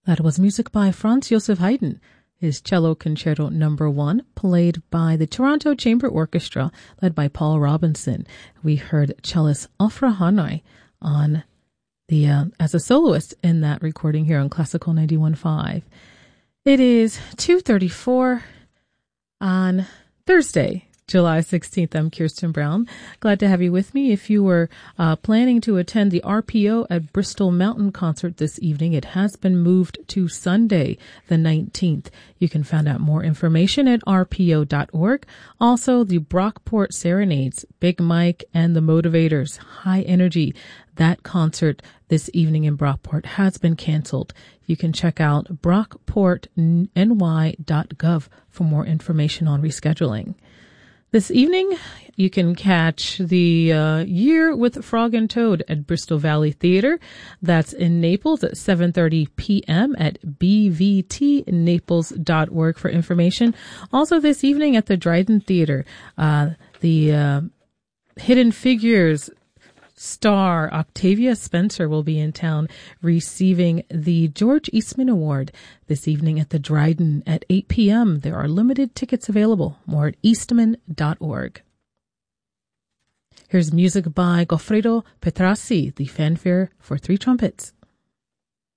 That was music by Franz Joseph Haydn, his Cello Concerto No. 1, played by the Toronto Chamber Orchestra, led by Paul Robinson. We heard cellist Ofra Hanoi on as a soloist in that recording here on Classical 91.5. It is 2:34 on Thursday, July 16th. I'm Kirsten Brown. Glad to have you with me. If you were planning to attend the RPO at Bristol Mountain concert this evening, it has been moved to Sunday, the 19th. You can find out more information at rpo.org. Also, the Brockport Serenades, Big Mike and the Motivators, High Energy. That concert this evening in Brockport has been canceled. You can check out brockportny.gov for more information on rescheduling. This evening, you can catch the Year with Frog and Toad at Bristol Valley Theatre. That's in Naples at 7:30 p.m. at bvtnaples.org for information. Also this evening at the Dryden Theatre, the Hidden Figures star Octavia Spencer will be in town receiving the George Eastman Award this evening at the Dryden at 8 p.m. There are limited tickets available. More at eastman.org. Here's music by Goffredo Petrassi, the fanfare for three trumpets.